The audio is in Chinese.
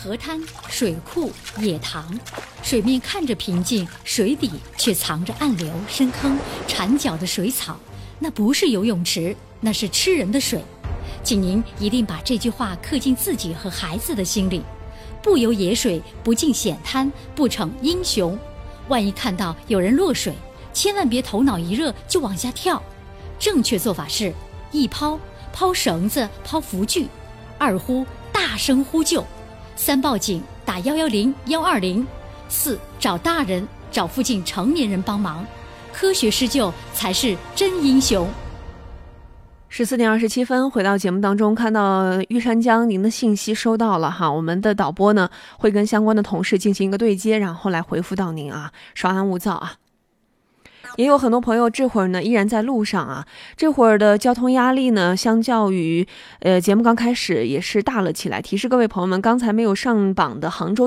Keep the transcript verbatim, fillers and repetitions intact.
河滩、水库、野塘，水面看着平静，水底却藏着暗流、深坑、缠脚的水草。那不是游泳池，那是吃人的水。请您一定把这句话刻进自己和孩子的心里：不游野水，不进险滩，不逞英雄。万一看到有人落水，千万别头脑一热就往下跳。正确做法是：一抛，抛绳子，抛浮具；二呼，大声呼救；三报警，打一一零、一二零；四找大人，找附近成年人帮忙。科学施救才是真英雄。 十四点二十七分，回到节目当中，看到玉山江您的信息收到了哈，我们的导播呢会跟相关的同事进行一个对接，然后来回复到您啊，稍安勿躁啊。也有很多朋友这会儿呢依然在路上啊，这会儿的交通压力呢相较于呃节目刚开始也是大了起来。提示各位朋友们，刚才没有上榜的杭州